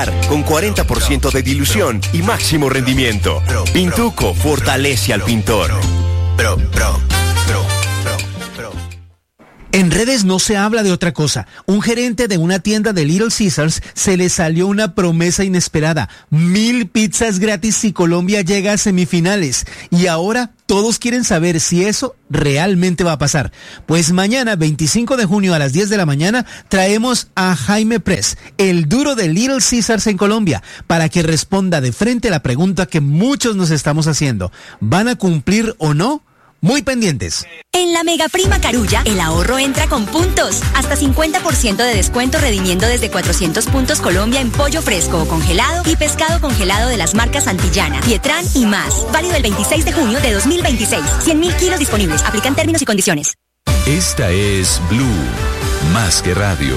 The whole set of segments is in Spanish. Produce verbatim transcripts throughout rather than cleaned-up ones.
Con cuarenta por ciento de dilución y máximo rendimiento. Pintuco fortalece al pintor. Pro, pro, pro, pro, pro. En redes no se habla de otra cosa. Un gerente de una tienda de Little Caesars se le salió una promesa inesperada. Mil pizzas gratis si Colombia llega a semifinales. Y ahora todos quieren saber si eso realmente va a pasar. Pues mañana, veinticinco de junio a las diez de la mañana, traemos a Jaime Press, el duro de Little Caesars en Colombia, para que responda de frente a la pregunta que muchos nos estamos haciendo. ¿Van a cumplir o no? Muy pendientes. En la Mega Prima Carulla, el ahorro entra con puntos. Hasta cincuenta por ciento de descuento redimiendo desde cuatrocientos puntos Colombia en pollo fresco o congelado y pescado congelado de las marcas Santillana, Pietrán y más. Válido el veintiséis de junio de dos mil veintiséis. cien mil kilos disponibles. Aplican términos y condiciones. Esta es Blue, más que radio.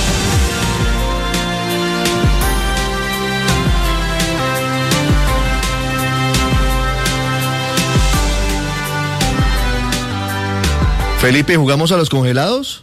Felipe, ¿jugamos a los congelados?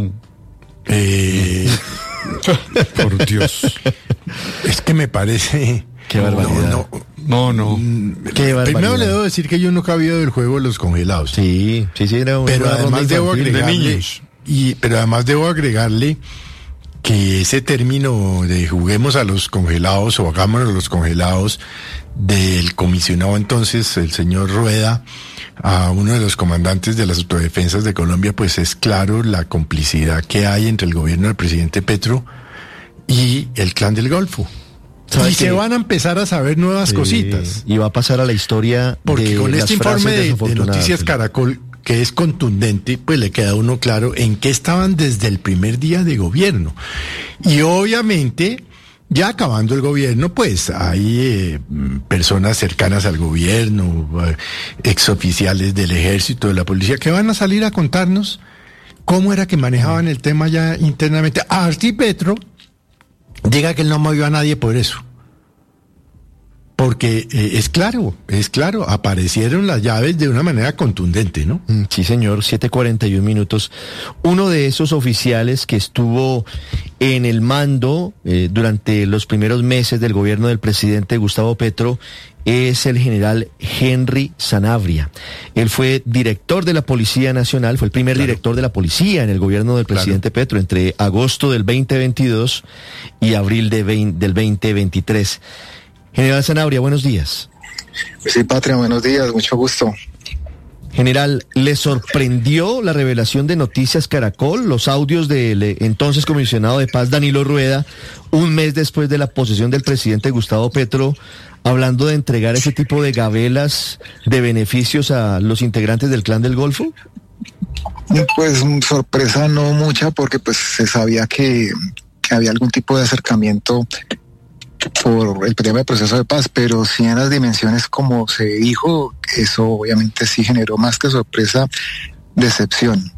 Eh, por Dios. Es que me parece... Qué barbaridad. No, no. no. Qué barbaridad. Primero le debo decir que yo nunca había ido del juego de los congelados. Sí, sí, sí. Era un pero además debo agregarle... De y, pero además debo agregarle que ese término de juguemos a los congelados o hagámonos a los congelados del comisionado entonces, el señor Rueda, a uno de los comandantes de las autodefensas de Colombia, pues es claro la complicidad que hay entre el gobierno del presidente Petro y el Clan del Golfo. Y se van a empezar a saber nuevas sí, cositas. Y va a pasar a la historia. Porque de con este informe de, de Noticias sí. Caracol, que es contundente, pues le queda a uno claro en qué estaban desde el primer día de gobierno. Y obviamente, ya acabando el gobierno, pues hay eh, personas cercanas al gobierno, eh, exoficiales del ejército, de la policía, que van a salir a contarnos cómo era que manejaban el tema ya internamente. Así Petro diga que él no movió a nadie por eso. Porque eh, es claro, es claro, aparecieron las llaves de una manera contundente, ¿no? Sí, señor, siete cuarenta y uno minutos. Uno de esos oficiales que estuvo en el mando eh, durante los primeros meses del gobierno del presidente Gustavo Petro es el general Henry Sanabria. Él fue director de la Policía Nacional, fue el primer claro. director de la policía en el gobierno del presidente claro. Petro entre agosto del veinte veintidós y abril de veinte, del veinte veintitrés. General Sanabria, buenos días. Sí, Patria, buenos días, mucho gusto. General, ¿le sorprendió la revelación de Noticias Caracol, los audios del entonces comisionado de paz Danilo Rueda, un mes después de la posesión del presidente Gustavo Petro, hablando de entregar ese tipo de gabelas de beneficios a los integrantes del Clan del Golfo? Pues sorpresa no mucha, porque pues se sabía que, que había algún tipo de acercamiento por el primer proceso de paz, pero sí en las dimensiones como se dijo, eso obviamente sí generó más que sorpresa, decepción.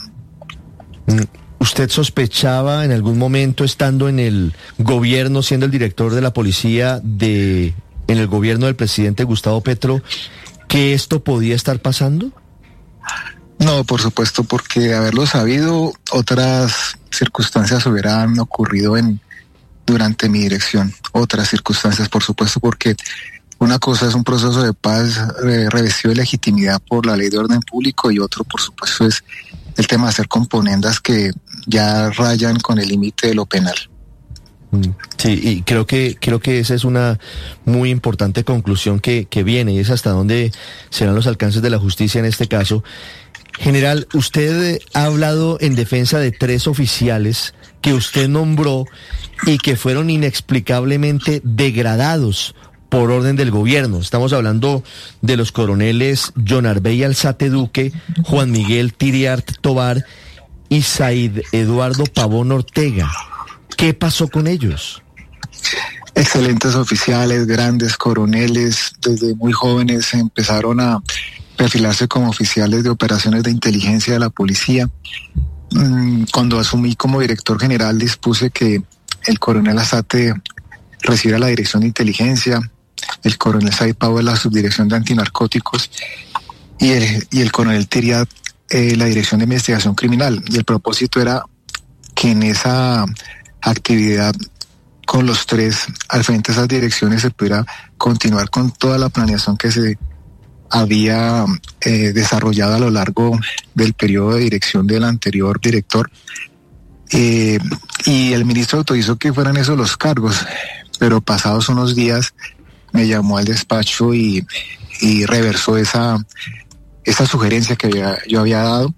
¿Usted sospechaba en algún momento, estando en el gobierno, siendo el director de la policía de en el gobierno del presidente Gustavo Petro, que esto podía estar pasando? No, por supuesto, porque de haberlo sabido, otras circunstancias hubieran ocurrido en durante mi dirección, otras circunstancias, por supuesto, porque una cosa es un proceso de paz eh, revestido de legitimidad por la ley de orden público y otro, por supuesto, es el tema de hacer componendas que ya rayan con el límite de lo penal. Sí, y creo que creo que esa es una muy importante conclusión que, que viene, y es hasta dónde serán los alcances de la justicia en este caso. General, usted ha hablado en defensa de tres oficiales que usted nombró y que fueron inexplicablemente degradados por orden del gobierno. Estamos hablando de los coroneles John Arbey Alzate Duque, Juan Miguel Tiriart Tobar y Said Eduardo Pavón Ortega. ¿Qué pasó con ellos? Excelentes oficiales, grandes coroneles, desde muy jóvenes empezaron a perfilarse como oficiales de operaciones de inteligencia de la policía. Cuando asumí como director general dispuse que el coronel Alzate recibiera la dirección de inteligencia, el coronel Said Pavón la subdirección de antinarcóticos y el, y el coronel Tiriart eh, la dirección de investigación criminal. Y el propósito era que en esa actividad con los tres al frente de esas direcciones se pudiera continuar con toda la planeación que se había eh, desarrollado a lo largo del periodo de dirección del anterior director. Eh, y el ministro autorizó que fueran esos los cargos, pero pasados unos días me llamó al despacho y, y reversó esa, esa sugerencia que había, yo había dado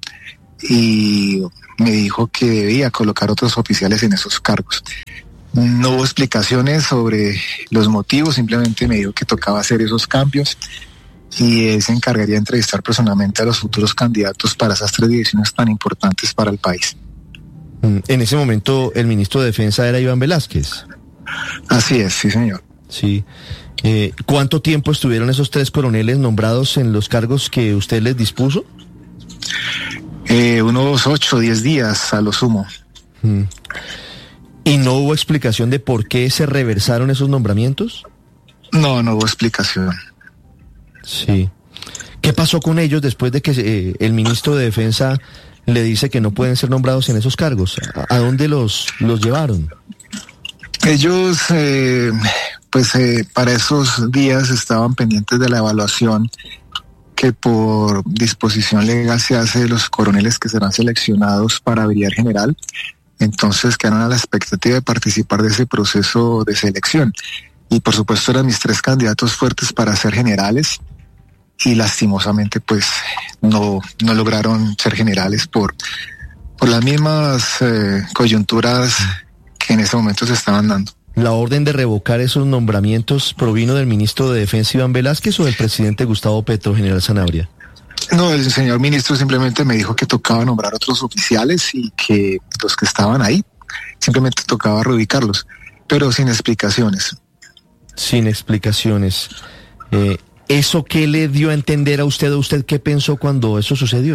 y me dijo que debía colocar otros oficiales en esos cargos. No hubo explicaciones sobre los motivos, simplemente me dijo que tocaba hacer esos cambios y él se encargaría de entrevistar personalmente a los futuros candidatos para esas tres direcciones tan importantes para el país. En ese momento el ministro de Defensa era Iván Velázquez. Así es, sí señor. Sí. Eh, ¿Cuánto tiempo estuvieron esos tres coroneles nombrados en los cargos que usted les dispuso? Eh, unos ocho o diez días a lo sumo. Mm. ¿Y no hubo explicación de por qué se reversaron esos nombramientos? No, no hubo explicación. Sí. ¿Qué pasó con ellos después de que eh, el ministro de Defensa le dice que no pueden ser nombrados en esos cargos? ¿A, a dónde los, los llevaron? Ellos, eh, pues eh, para esos días estaban pendientes de la evaluación que por disposición legal se hace de los coroneles que serán seleccionados para brigadier general. Entonces quedaron a la expectativa de participar de ese proceso de selección. Y por supuesto eran mis tres candidatos fuertes para ser generales y lastimosamente pues no, no lograron ser generales por, por las mismas eh, coyunturas que en ese momento se estaban dando. ¿La orden de revocar esos nombramientos provino del ministro de Defensa Iván Velázquez o del presidente Gustavo Petro, general Sanabria? No, el señor ministro simplemente me dijo que tocaba nombrar otros oficiales y que los que estaban ahí simplemente tocaba reubicarlos, pero sin explicaciones. Sin explicaciones. Eh, ¿Eso qué le dio a entender a usted o usted qué pensó cuando eso sucedió?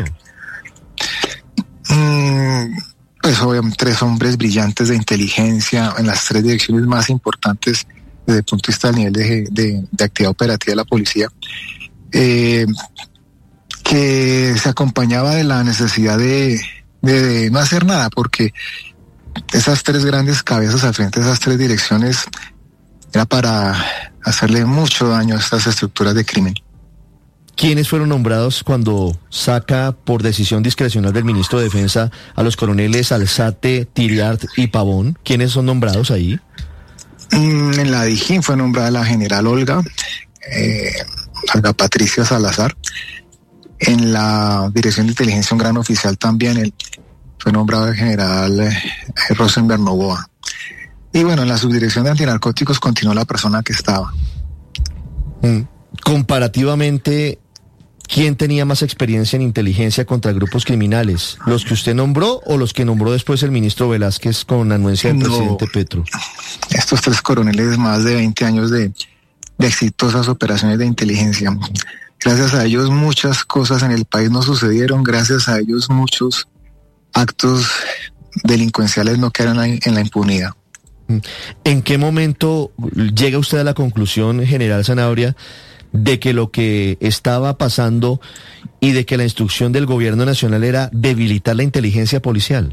Mm, pues obviamente tres hombres brillantes de inteligencia en las tres direcciones más importantes desde el punto de vista del nivel de, de, de actividad operativa de la policía, eh, que se acompañaba de la necesidad de, de, de no hacer nada, porque esas tres grandes cabezas al frente de esas tres direcciones era para hacerle mucho daño a estas estructuras de crimen. ¿Quiénes fueron nombrados cuando saca por decisión discrecional del ministro de Defensa a los coroneles Alzate, Tiriart y Pavón? ¿Quiénes son nombrados ahí? Mm, en la Dijín fue nombrada la general Olga, eh, Olga Patricia Salazar. En la Dirección de Inteligencia, un gran oficial también, el, fue nombrado el general eh, Rosenberg Novoa. Y bueno, en la Subdirección de Antinarcóticos continuó la persona que estaba. Mm. Comparativamente, ¿quién tenía más experiencia en inteligencia contra grupos criminales? ¿Los que usted nombró o los que nombró después el ministro Velázquez con anuencia del no, presidente Petro? Estos tres coroneles, más de veinte años de, de exitosas operaciones de inteligencia. Gracias a ellos muchas cosas en el país no sucedieron, gracias a ellos muchos actos delincuenciales no quedaron en la impunidad. ¿En qué momento llega usted a la conclusión, general Sanabria, de que lo que estaba pasando y de que la instrucción del gobierno nacional era debilitar la inteligencia policial?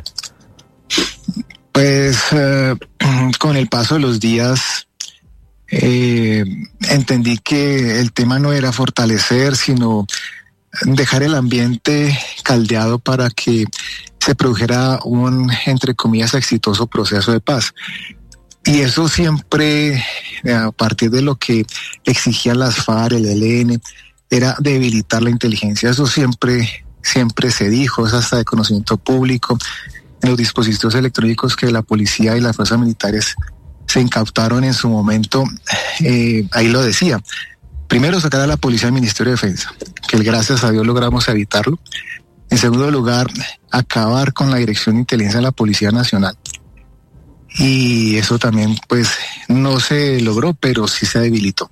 Pues eh, con el paso de los días eh, entendí que el tema no era fortalecer, sino dejar el ambiente caldeado para que se produjera un, entre comillas, exitoso proceso de paz. Y eso siempre, a partir de lo que exigían las FARC, el E L N, era debilitar la inteligencia. Eso siempre, siempre se dijo, es hasta de conocimiento público. En los dispositivos electrónicos que la policía y las fuerzas militares se incautaron en su momento, eh, ahí lo decía. Primero, sacar a la policía del Ministerio de Defensa, que gracias a Dios logramos evitarlo. En segundo lugar, acabar con la Dirección de Inteligencia de la Policía Nacional. Y eso también, pues, no se logró, pero sí se debilitó.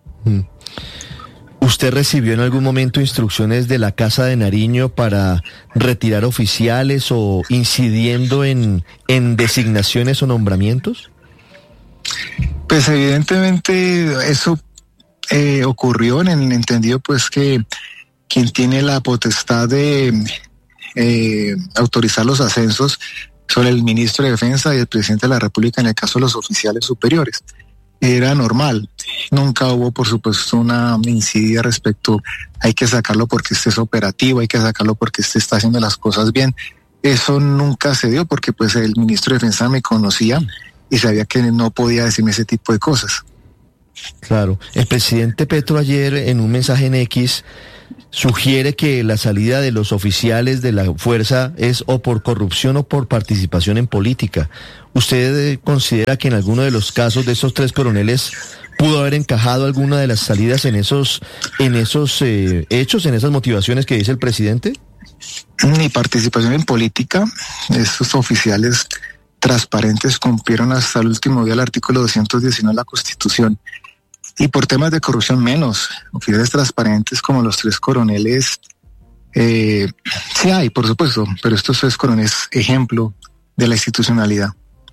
¿Usted recibió en algún momento instrucciones de la Casa de Nariño para retirar oficiales o incidiendo en, en designaciones o nombramientos? Pues evidentemente eso eh, ocurrió en el entendido, pues, que quien tiene la potestad de eh, autorizar los ascensos sobre el ministro de Defensa y el presidente de la República en el caso de los oficiales superiores. Era normal, nunca hubo por supuesto una incidencia respecto, hay que sacarlo porque este es operativo, hay que sacarlo porque este está haciendo las cosas bien. Eso nunca se dio porque pues el ministro de Defensa me conocía y sabía que no podía decirme ese tipo de cosas. Claro, el presidente Petro ayer en un mensaje en X sugiere que la salida de los oficiales de la fuerza es o por corrupción o por participación en política. ¿Usted considera que en alguno de los casos de esos tres coroneles pudo haber encajado alguna de las salidas en esos, en esos eh, hechos, en esas motivaciones que dice el presidente? Ni participación en política. Estos oficiales transparentes cumplieron hasta el último día el artículo doscientos diecinueve de la Constitución. Y por temas de corrupción menos. Oficiales transparentes como los tres coroneles, eh, sí hay, por supuesto, pero estos tres coroneles ejemplo de la institucionalidad.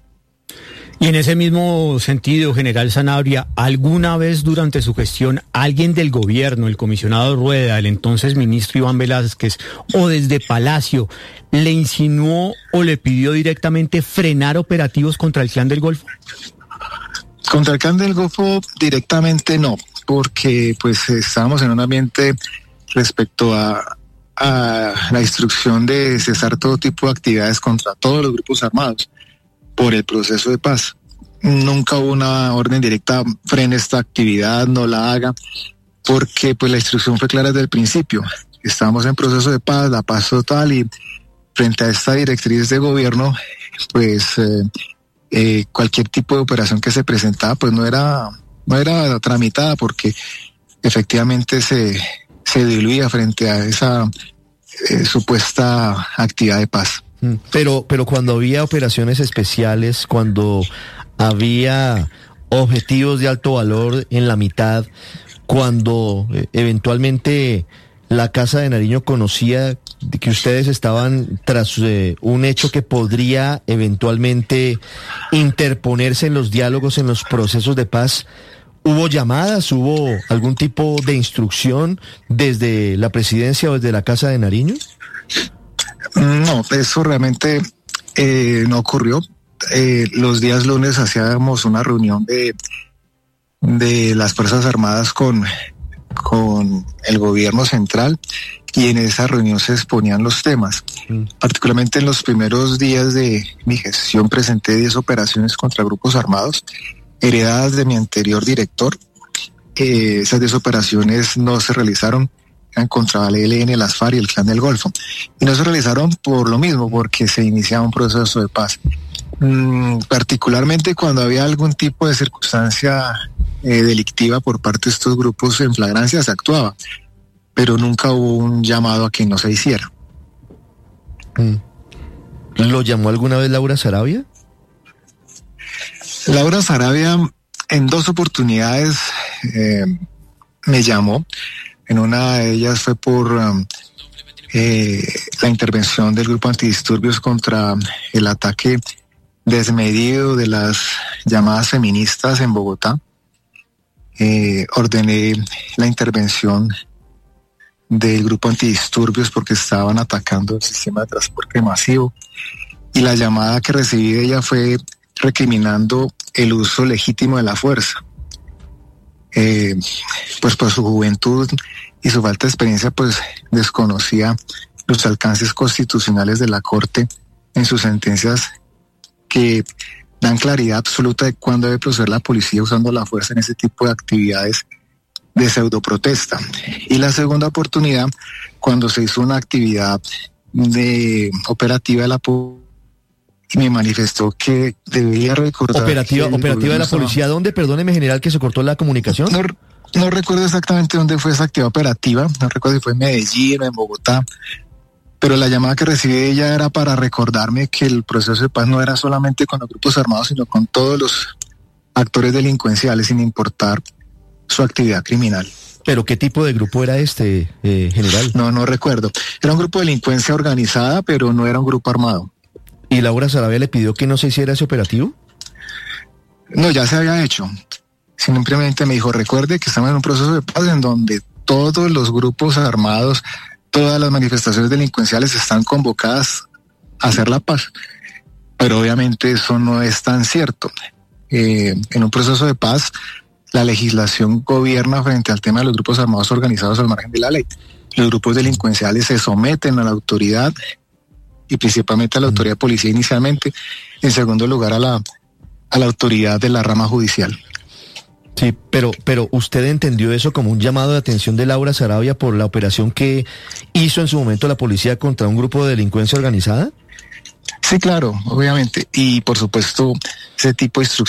Y en ese mismo sentido, general Sanabria, ¿alguna vez durante su gestión alguien del gobierno, el comisionado Rueda, el entonces ministro Iván Velázquez, o desde Palacio, le insinuó o le pidió directamente frenar operativos contra el Clan del Golfo? Contra el Clan del Golfo directamente no, porque pues estábamos en un ambiente respecto a, a la instrucción de cesar todo tipo de actividades contra todos los grupos armados por el proceso de paz. Nunca hubo una orden directa, frene esta actividad, no la haga, porque pues la instrucción fue clara desde el principio. Estábamos en proceso de paz, la paz total, y frente a esta directriz de gobierno, pues eh, eh, cualquier tipo de operación que se presentaba, pues no era, no era tramitada, porque efectivamente se, se diluía frente a esa eh, supuesta actividad de paz. Pero, pero cuando había operaciones especiales, cuando había objetivos de alto valor en la mitad, cuando eh, eventualmente la Casa de Nariño conocía de que ustedes estaban tras eh, un hecho que podría eventualmente interponerse en los diálogos, en los procesos de paz, ¿hubo llamadas, hubo algún tipo de instrucción desde la presidencia o desde la Casa de Nariño? No, eso realmente eh, no ocurrió. Eh, los días lunes hacíamos una reunión de, de las Fuerzas Armadas con, con el gobierno central, y en esa reunión se exponían los temas. Mm. Particularmente en los primeros días de mi gestión presenté diez operaciones contra grupos armados heredadas de mi anterior director. Eh, esas diez operaciones no se realizaron contra el E L N, las FARC y el Clan del Golfo, y no se realizaron por lo mismo, porque se iniciaba un proceso de paz. Mm, particularmente cuando había algún tipo de circunstancia eh, delictiva por parte de estos grupos en flagrancia, se actuaba, pero nunca hubo un llamado a que no se hiciera. Mm. ¿Lo llamó alguna vez Laura Sarabia? Laura Sarabia en dos oportunidades eh, me llamó. En una de ellas fue por um, eh, la intervención del grupo antidisturbios contra el ataque desmedido de las llamadas feministas en Bogotá. Eh, ordené la intervención del grupo antidisturbios porque estaban atacando el sistema de transporte masivo. Y la llamada que recibí de ella fue recriminando el uso legítimo de la fuerza. Eh, pues por su juventud y su falta de experiencia, pues desconocía los alcances constitucionales de la Corte en sus sentencias, que dan claridad absoluta de cuándo debe proceder la policía usando la fuerza en ese tipo de actividades de pseudoprotesta. Y la segunda oportunidad, cuando se hizo una actividad de operativa de la policía, y me manifestó que debía recordar... Operativa, operativa de la policía, ¿dónde? Perdóneme, general, que se cortó la comunicación. No, no recuerdo exactamente dónde fue esa actividad operativa, no recuerdo si fue en Medellín o en Bogotá, pero la llamada que recibí de ella era para recordarme que el proceso de paz no era solamente con los grupos armados, sino con todos los actores delincuenciales, sin importar su actividad criminal. ¿Pero qué tipo de grupo era este, eh, general? No, no recuerdo. Era un grupo de delincuencia organizada, pero no era un grupo armado. ¿Y Laura Sarabia le pidió que no se hiciera ese operativo? No, ya se había hecho. Simplemente me dijo, recuerde que estamos en un proceso de paz en donde todos los grupos armados, todas las manifestaciones delincuenciales están convocadas a hacer la paz. pero obviamente eso no es tan cierto. Eh, en un proceso de paz, la legislación gobierna frente al tema de los grupos armados organizados al margen de la ley. Los grupos delincuenciales se someten a la autoridad y principalmente a la autoridad de policía inicialmente, en segundo lugar a la, a la autoridad de la rama judicial. Sí, pero, pero ¿usted entendió eso como un llamado de atención de Laura Sarabia por la operación que hizo en su momento la policía contra un grupo de delincuencia organizada? Sí, claro, obviamente. Y por supuesto, ese tipo de instrucciones